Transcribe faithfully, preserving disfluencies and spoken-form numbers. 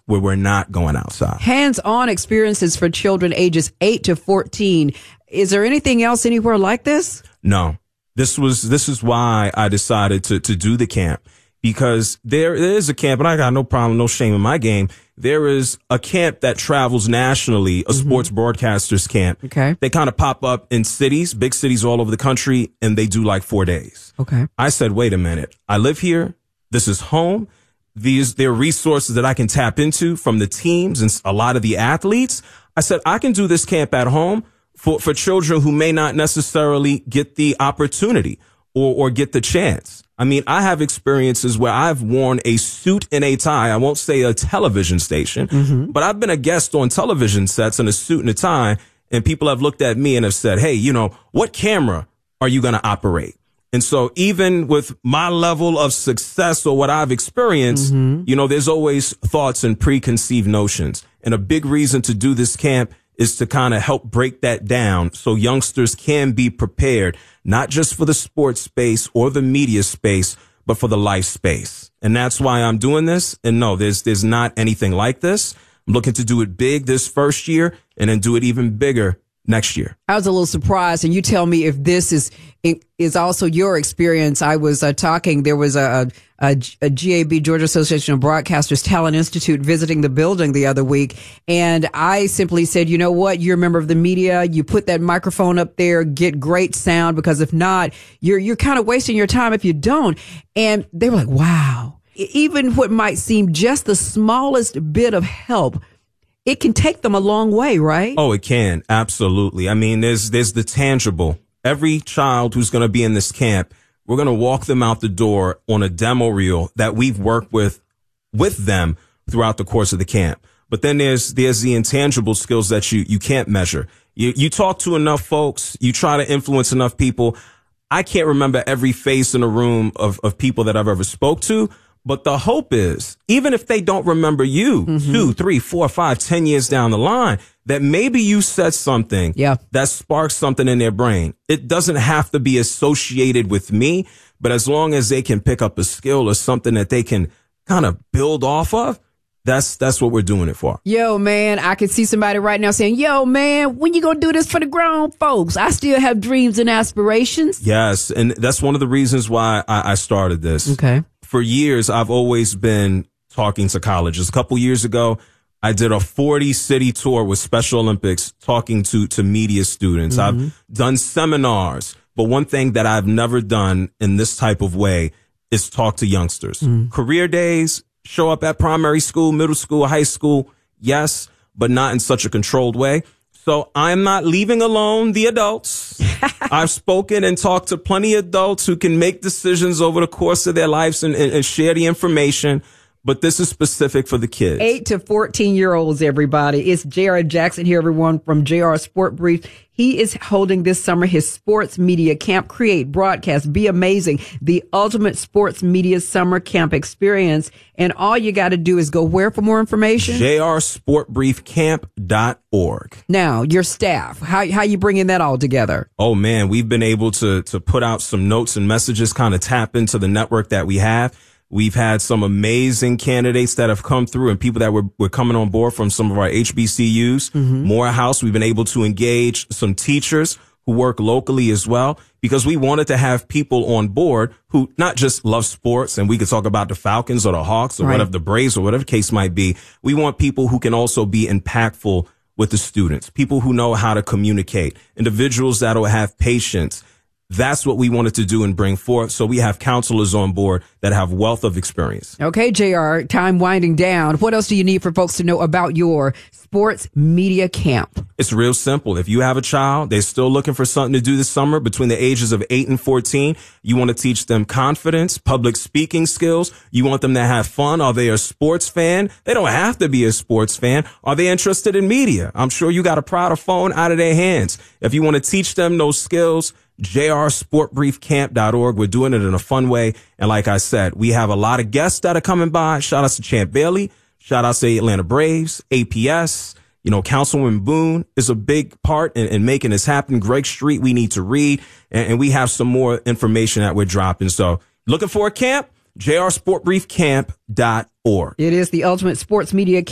where we're not going outside. Hands-on experiences for children ages eight to fourteen. Is there anything else anywhere like this? No. This was this is why I decided to to do the camp, because there, there is a camp, and I got no problem, no shame in my game. There is a camp that travels nationally, a mm-hmm. sports broadcasters camp. Okay. They kind of pop up in cities, big cities all over the country, and they do like four days. Okay. I said, wait a minute. I live here. This is home. These, there are resources that I can tap into from the teams and a lot of the athletes. I said, I can do this camp at home for, for children who may not necessarily get the opportunity or, or get the chance. I mean, I have experiences where I've worn a suit and a tie. I won't say a television station, mm-hmm. but I've been a guest on television sets in a suit and a tie, and people have looked at me and have said, hey, you know, what camera are you going to operate? And so even with my level of success or what I've experienced, mm-hmm. you know, there's always thoughts and preconceived notions. And a big reason to do this camp is to kind of help break that down so youngsters can be prepared, not just for the sports space or the media space, but for the life space. And that's why I'm doing this. And no, there's, there's not anything like this. I'm looking to do it big this first year and then do it even bigger next year. I was a little surprised, and you tell me if this is is also your experience. I was uh, talking, there was a, a, a G A B, Georgia Association of Broadcasters Talent Institute, visiting the building the other week, and I simply said, you know what, you're a member of the media, you put that microphone up there, get great sound, because if not, you're you're kind of wasting your time if you don't. And they were like, wow, even what might seem just the smallest bit of help, it can take them a long way, right? Oh, it can. Absolutely. I mean, there's there's the tangible. Every child who's going to be in this camp, we're going to walk them out the door on a demo reel that we've worked with with them throughout the course of the camp. But then there's there's the intangible skills that you you can't measure. You you talk to enough folks, you try to influence enough people. I can't remember every face in a room of of people that I've ever spoke to. But the hope is, even if they don't remember you mm-hmm. two, three, four, five, ten years down the line, that maybe you said something yeah. that sparks something in their brain. It doesn't have to be associated with me, but as long as they can pick up a skill or something that they can kind of build off of, that's that's what we're doing it for. Yo, man, I can see somebody right now saying, yo, man, when you gonna do this for the grown folks? I still have dreams and aspirations. Yes, and that's one of the reasons why I, I started this. Okay. For years, I've always been talking to colleges. A couple years ago, I did a forty city tour with Special Olympics talking to, to media students. Mm-hmm. I've done seminars, but one thing that I've never done in this type of way is talk to youngsters. Mm-hmm. Career days, show up at primary school, middle school, high school. Yes, but not in such a controlled way. So I'm not leaving alone the adults. I've spoken and talked to plenty of adults who can make decisions over the course of their lives and, and, and share the information. But this is specific for the kids. Eight to fourteen year olds, everybody. It's J R Jackson here, everyone, from J R Sport Brief. He is holding this summer his sports media camp. Create, broadcast, be amazing. The ultimate sports media summer camp experience. And all you got to do is go where for more information? J R sport brief camp dot org. Now, your staff, how how you bringing that all together? Oh, man, we've been able to to put out some notes and messages, kind of tap into the network that we have. We've had some amazing candidates that have come through and people that were, were coming on board from some of our H B C Us. Mm-hmm. Morehouse, we've been able to engage some teachers who work locally as well, because we wanted to have people on board who not just love sports, and we could talk about the Falcons or the Hawks or right. whatever, the Braves or whatever the case might be. We want people who can also be impactful with the students, people who know how to communicate, individuals that will have patience. That's what we wanted to do and bring forth. So we have counselors on board that have wealth of experience. Okay, J R, time winding down. What else do you need for folks to know about your sports media camp? It's real simple. If you have a child, they're still looking for something to do this summer between the ages of eight and fourteen. You want to teach them confidence, public speaking skills. You want them to have fun. Are they a sports fan? They don't have to be a sports fan. Are they interested in media? I'm sure you got to pry the phone out of their hands. If you want to teach them those skills, J R sport brief camp dot org. We're doing it in a fun way. And like I said, we have a lot of guests that are coming by. Shout out to Champ Bailey. Shout out to the Atlanta Braves, A P S. You know, Councilwoman Boone is a big part in, in making this happen. Greg Street, we need to read. And, and we have some more information that we're dropping. So looking for a camp? J R sport brief camp dot org. It is the ultimate sports media camp.